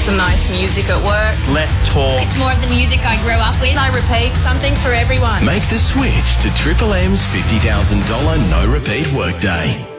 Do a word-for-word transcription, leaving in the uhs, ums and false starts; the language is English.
some nice music at work. It's less talk. It's more of the music I grew up with. I repeat, something for everyone. Make the switch to Triple M's fifty thousand dollars no repeat workday.